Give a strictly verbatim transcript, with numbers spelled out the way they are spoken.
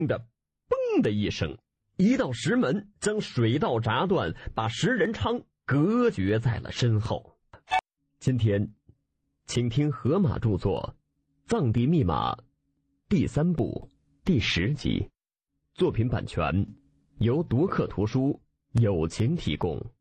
的嘣的一声，一道石门将水道闸断，把石人昌隔绝在了身后。今天请听河马著作《藏地密码》第三部第十集，作品版权由读客图书友情提供。